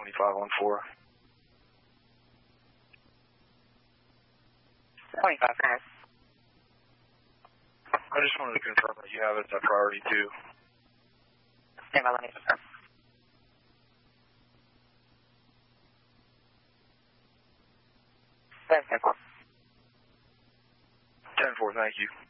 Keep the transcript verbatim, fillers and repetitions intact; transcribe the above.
twenty-five on four. twenty-five, guys. I just wanted to confirm that you have it as a priority two. Stand by, let me confirm. ten four. ten four, thank you.